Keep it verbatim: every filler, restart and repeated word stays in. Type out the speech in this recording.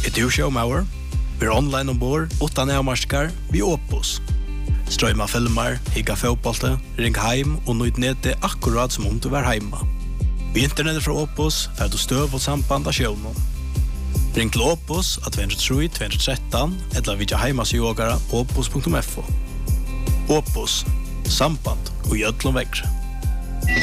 Er du showmauer? Vi er online ombord, utan avmarskar, vi Opus. Strøyma filmer, higga fotbollte, ring heim og nøyd nede akkurat som om du var heima. Vi internettet fra Opus, fer du støv og samband av sjøvnen. Ring til Opus at to tre to to one tre, eller vidja heimasjogara opus punktum f o. Opus, samband og gjødlom vekkre.